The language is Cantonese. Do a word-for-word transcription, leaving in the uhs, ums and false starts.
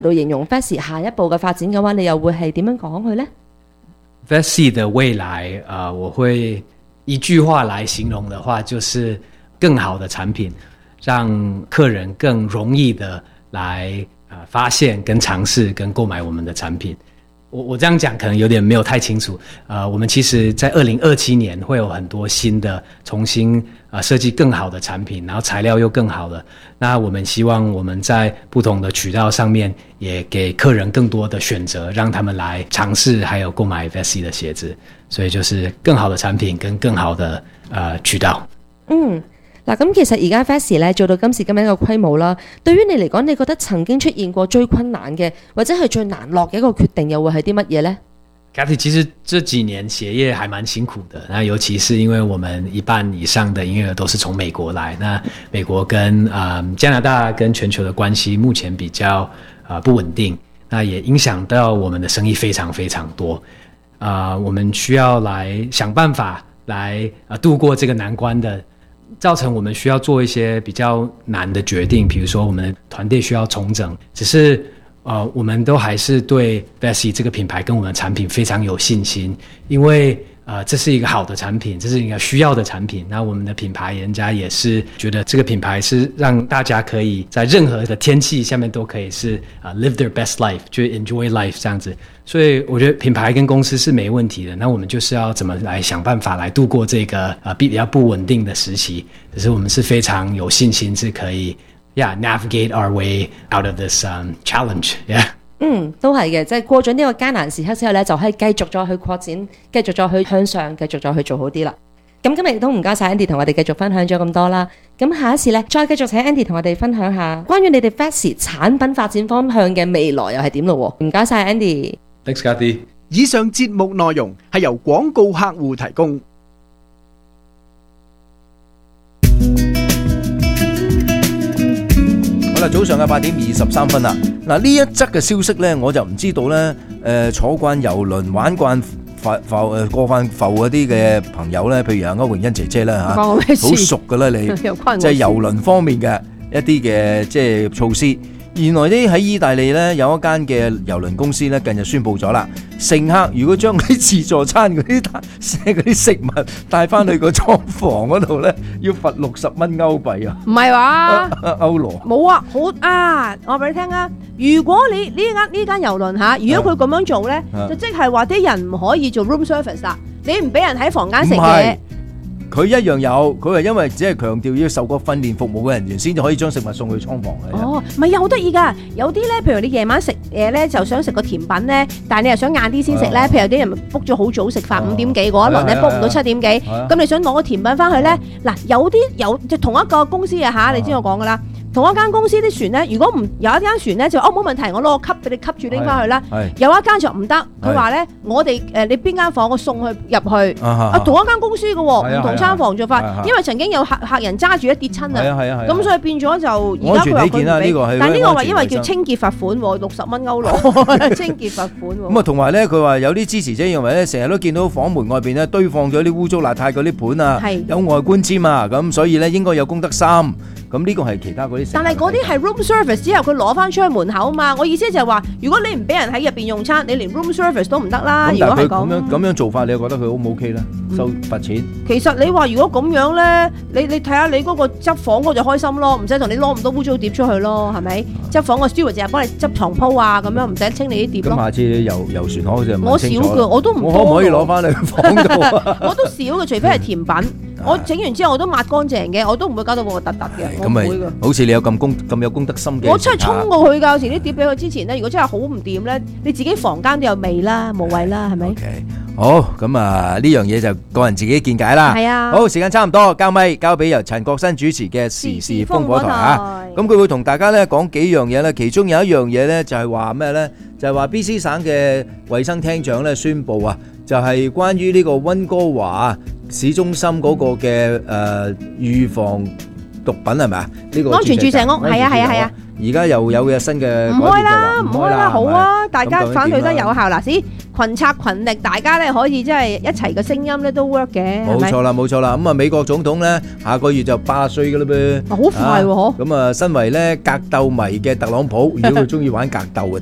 嚟形容 Vessi 下一步嘅發展嘅話，你又會係點樣講佢呢？ Vessi 的未來、呃、我會一句話來形容的話，就是更好的產品，讓客人更容易的來、呃、發現跟嘗試跟購買我們的產品。我我這樣講可能有點沒有太清楚，呃，我們其實在二零二七年會有很多新的重新呃設計更好的產品，然後材料又更好的，那我們希望我們在不同的渠道上面也給客人更多的選擇，讓他們來嘗試還有購買 Vessi 的鞋子，所以就是更好的產品跟更好的呃渠道。 嗯。嗱，咁其實而家 Vessi 咧做到今時今日嘅規模啦，對於你嚟講，你覺得曾經出現過最困難嘅，或者係最難落嘅一個決定，又會係啲乜嘢呢？ Cathy， 其實這幾年鞋業還蠻辛苦的，那尤其是因為我們一半以上的營業額都是從美國來，那美國跟、呃、加拿大跟全球的關係目前比較、呃、不穩定，那也影響到我們的生意非常非常多，呃、我們需要來想辦法來、呃、度過這個難關的。造成我們需要做一些比較難的決定，比如說我們的團隊需要重整，只是呃，我們都還是對 Vessi 這個品牌跟我們的產品非常有信心，因為呃，這是一個好的產品，這是一個需要的產品，那我們的品牌人家也是覺得這個品牌是讓大家可以在任何的天氣下面都可以是、呃、live their best life， 就 enjoy life 這樣子，所以我覺得品牌跟公司是沒問題的，那我們就是要怎麼來想辦法來度過這個呃比較不穩定的時期，只是我們是非常有信心是可以 yeah navigate our way out of this、um, challenge yeah。 嗯，都係嘅，即係過咗呢個艱難時刻之後咧，就可以繼續再去擴展，繼續再去向上，繼續再去做好啲啦。咁今日亦都唔該晒 Andy 同我哋繼續分享咗咁多啦。咁下一次咧，再繼續請 Andy 同我哋分享下關於你哋 Vessi 產品發展方向嘅未來又係點咯。唔該晒 Andy。Thanks Cathy。 以上節目內容係由廣告客戶提供。 早上嘅八點二十三分啦，嗱呢一則嘅消息呢，我就唔知道呢。誒、呃、坐慣遊輪玩慣浮浮誒過慣浮嗰啲嘅朋友呢，譬如阿歐詠欣姐姐啦嚇，好熟噶啦你，即係遊輪方面嘅一啲嘅即係措施。原來呢喺意大利呢有一間嘅郵輪公司呢近日宣布咗啦，乘客如果將嗰啲自助餐嗰啲嗰啲食物帶翻去個倉房嗰度呢，要罰六十蚊歐幣啊！ 唔係話歐羅冇啊，好啊！我俾你聽啊，如果你呢間呢間郵輪嚇，如果佢咁樣做呢，就即係話啲人唔可以做 room service 啦，你唔俾人喺房間食嘢。 佢一樣有，佢係因為只係強調要受過訓練服務嘅人員先至可以將食物送去倉房嘅。 哦，唔係又好得意㗎，有啲咧，譬如你夜晚食嘢咧，就想食個甜品咧，但係你又想晏啲先食咧，譬如有啲人 book 咗好早食飯五點幾嗰一輪咧 book 唔到七點幾，咁你想攞個甜品翻去咧，嗱有啲有就同一個公司嘅嚇，你知我講㗎啦。同一間公司啲船咧，如果唔有一間船咧就哦冇問題，我攞個吸俾你吸住拎翻去啦。有一間就唔得，佢話咧我哋誒你邊間房我送去入去，啊同一間公司嘅喎，唔同餐房做法，因為曾經有客客人揸住一跌親啊，咁所以變咗就而家佢話佢唔俾，但係呢個話因為叫清潔罰款喎，六十蚊歐羅清潔罰款喎。 咁啊同埋咧佢話有啲支持者認為咧，成日都見到房門外邊咧堆放咗啲污糟邋遢嗰啲盤啊，有外觀尖啊，咁所以咧應該有公德心。咁呢個係其他嗰啲， 但係嗰啲係 room service 之後佢攞翻出去門口嘛。我意思就係話，如果你唔俾人喺入邊用餐，你連 room service 都唔得啦。如果係咁樣咁樣做法，你又覺得佢 O 唔 OK 咧？收罰錢？ 其實你話如果咁樣咧，你你睇下你嗰個執房嗰就開心咯，唔使同你攞咁多污糟碟出去咯，係咪？執房個 steward 淨係幫你執床鋪啊，咁樣唔使清理啲碟咯。 咁下次你遊遊船河就我少嘅，我都唔。 我可唔可以攞翻你房度啊？ 我都少嘅，除非係甜品。我整完之後我都抹乾淨嘅，我都唔會搞到我突突嘅。 咁咪好似你有咁公咁有公德心嘅。 我出去沖過去㗎，有時啲碟俾佢之前咧，如果真係好唔掂咧，你自己房間都有味啦，無謂啦，係咪 ？OK， 好，咁啊呢樣嘢就個人自己見解啦。 係啊。 好，時間差唔多，交咪交俾由陳國新主持嘅時事風火台啊。咁佢會同大家咧講幾樣嘢咧，其中有一樣嘢咧就係話咩咧？就係話 B C 省嘅衛生廳長咧宣布啊，就係關於呢個溫哥華市中心嗰個嘅誒預防毒品係咪啊？呢個安全注射屋係啊係啊係啊， 而家又有嘅新嘅唔開啦，唔開啦，好啊！大家反對得有效嗱，先群策群力，大家咧可以即係一齊嘅聲音咧都 work 嘅， 冇錯啦，冇錯啦。咁啊，美國總統咧下個月就八十歲㗎啦噃， 好快喎，嗬！ 咁啊，身為咧格鬥迷嘅特朗普，如果佢中意玩格鬥嘅。